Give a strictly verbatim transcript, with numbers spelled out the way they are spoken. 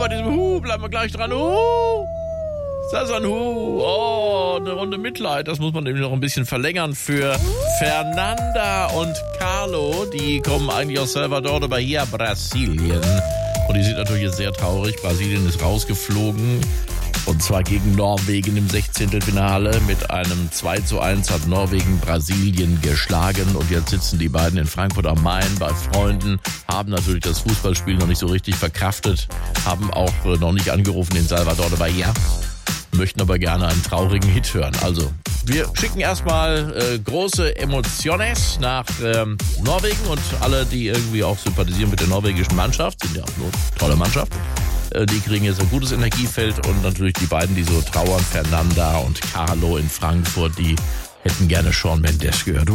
bei diesem Hu, bleiben wir gleich dran. Hu! Das ist ein Hu. Oh, eine Runde Mitleid. Das muss man nämlich noch ein bisschen verlängern für Fernanda und Carlo. Die kommen eigentlich aus Salvador de Bahia, Brasilien. Und die sind natürlich jetzt sehr traurig. Brasilien ist rausgeflogen. Und zwar gegen Norwegen im Sechzehntelfinale. Mit einem zwei zu eins hat Norwegen Brasilien geschlagen. Und jetzt sitzen die beiden in Frankfurt am Main bei Freunden, haben natürlich das Fußballspiel noch nicht so richtig verkraftet, haben auch noch nicht angerufen in Salvador de Bahia, möchten aber gerne einen traurigen Hit hören. Also, wir schicken erstmal äh, große Emociones nach ähm, Norwegen und alle, die irgendwie auch sympathisieren mit der norwegischen Mannschaft, sind ja auch eine tolle Mannschaft. Die kriegen jetzt ein gutes Energiefeld und natürlich die beiden, die so trauern, Fernanda und Carlo in Frankfurt, die hätten gerne Shawn Mendes gehört.